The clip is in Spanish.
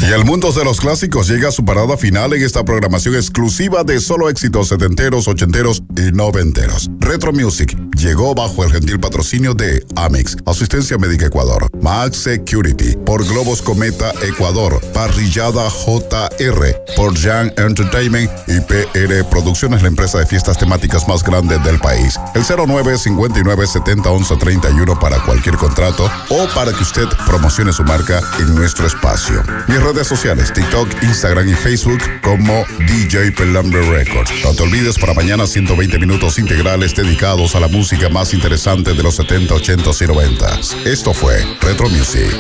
Y el mundo de los clásicos llega a su parada final en esta programación exclusiva de solo éxitos setenteros, ochenteros y noventeros. Retro Music llegó bajo el gentil patrocinio de Amex, Asistencia Médica Ecuador, Max Security, por Globos Cometa Ecuador, Parrillada JR, por Jan Entertainment y PR Producciones, la empresa de fiestas temáticas más grande del país. El 09-59-70-11-31 para cualquier contrato o para que usted promocione su marca en nuestro espacio. Mis redes sociales, TikTok, Instagram y Facebook como DJ Pelambre Records. No te olvides, para mañana 120 minutos integrales dedicados a la música más interesante de los 70, 80 y 90. Esto fue Retro Music.